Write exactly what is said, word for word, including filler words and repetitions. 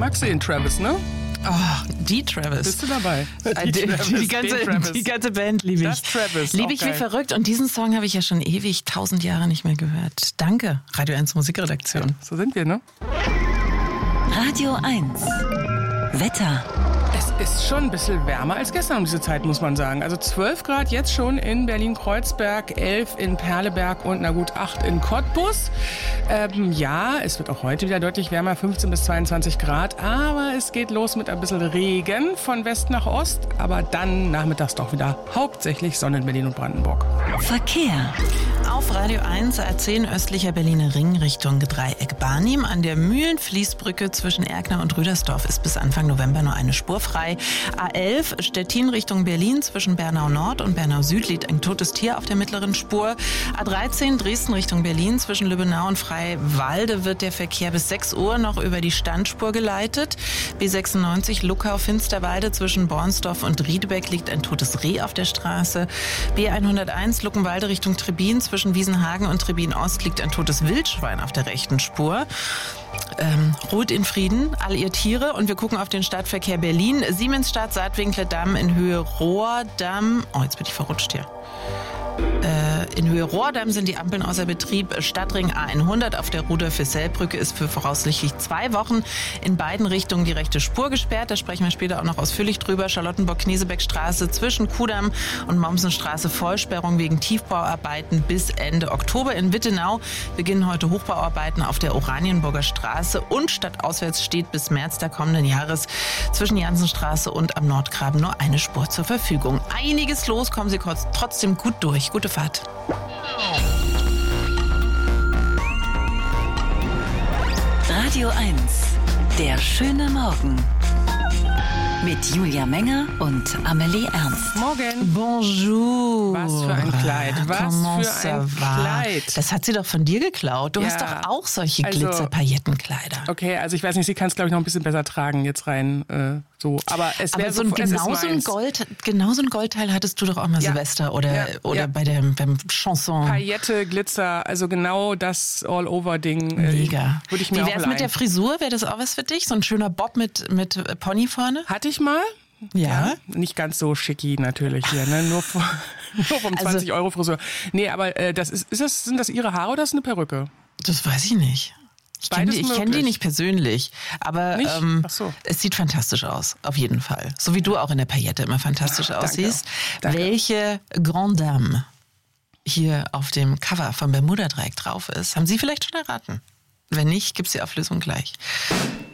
Magst du den Travis, ne? Oh, die Travis. Bist du dabei? Die, die, Travis, die, ganze, Travis. die ganze Band liebe ich. Das Travis. Liebe ich wie verrückt. Und diesen Song habe ich ja schon ewig, tausend Jahre nicht mehr gehört. Danke, Radio eins Musikredaktion. Ja, so sind wir, ne? Radio eins. Wetter. Es ist schon ein bisschen wärmer als gestern um diese Zeit, muss man sagen. Also zwölf Grad jetzt schon in Berlin-Kreuzberg, elf in Perleberg und na gut acht in Cottbus. Ähm, ja, es wird auch heute wieder deutlich wärmer, fünfzehn bis zweiundzwanzig Grad. Aber es geht los mit ein bisschen Regen von West nach Ost. Aber dann nachmittags doch wieder hauptsächlich Sonne in Berlin und Brandenburg. Verkehr. Auf Radio eins A zehn östlicher Berliner Ring Richtung Dreieck Barnim. An der Mühlenfließbrücke zwischen Erkner und Rüdersdorf ist bis Anfang November nur eine Spur frei. A elf Stettin Richtung Berlin zwischen Bernau Nord und Bernau Süd liegt ein totes Tier auf der mittleren Spur. A dreizehn Dresden Richtung Berlin zwischen Lübbenau und Freiwalde wird der Verkehr bis sechs Uhr noch über die Standspur geleitet. B sechsundneunzig Luckau-Finsterwalde zwischen Bornsdorf und Riedebeck liegt ein totes Reh auf der Straße. B hunderteins Luckenwalde Richtung Trebin zwischen Wiesenhagen und Trebin Ost liegt ein totes Wildschwein auf der rechten Spur. Ähm, ruht in Frieden, all ihr Tiere. Und wir gucken auf den Stadtverkehr Berlin. Siemensstadt, Saatwinkler-Damm in Höhe Rohrdamm. Oh, jetzt bin ich verrutscht hier. Äh, in Höhe Rohrdamm sind die Ampeln außer Betrieb. Stadtring A hundert auf der Rudolf-Hissell-Brücke ist für voraussichtlich zwei Wochen in beiden Richtungen die rechte Spur gesperrt. Da sprechen wir später auch noch ausführlich drüber. Charlottenburg-Knesebeck-Straße zwischen Kudamm und Mommsenstraße Vollsperrung wegen Tiefbauarbeiten bis Ende Oktober. In Wittenau beginnen heute Hochbauarbeiten auf der Oranienburger Straße und stadtauswärts steht bis März der kommenden Jahres zwischen Jansenstraße und am Nordgraben nur eine Spur zur Verfügung. Einiges los, kommen Sie kurz trotzdem gut durch. Gute Fahrt. Radio eins. Der schöne Morgen. Mit Julia Menger und Amelie Ernst. Morgen. Bonjour. Was für ein Kleid. Was Comment für ein ça va? Kleid. Das hat sie doch von dir geklaut. Du Ja. hast doch auch solche Also- Glitzer-Paillettenkleider. Okay, also ich weiß nicht, sie kann es glaube ich noch ein bisschen besser tragen jetzt rein äh, so. Aber es wäre Aber so ein, es ist genau, so ein meins. Gold, genau so ein Goldteil hattest du doch auch mal Ja. Silvester oder, Ja. oder Ja. bei dem beim Chanson. Paillette, Glitzer, also genau das All-Over-Ding. äh, Mega. Würde ich mir Wie auch wär's leihen. mit der Frisur? Wäre das auch was für dich? So ein schöner Bob mit, mit Pony vorne? Hatte ich mal. Ja. Nicht ganz so schicki natürlich hier, ne? Nur, vor, nur vom Also- zwanzig Euro Frisur. Nee, aber äh, das ist, ist das, sind das ihre Haare oder ist das eine Perücke? Das weiß ich nicht. Ich kenne Beides die, ich kenn die möglich. nicht persönlich, aber Nicht? ähm, Ach so. es sieht fantastisch aus, auf jeden Fall. So wie du auch in der Paillette immer fantastisch Danke. aussiehst. Danke. Welche Grande Dame hier auf dem Cover vom Bermuda-Dreieck drauf ist, haben Sie vielleicht schon erraten? Wenn nicht, gibt's die Auflösung gleich.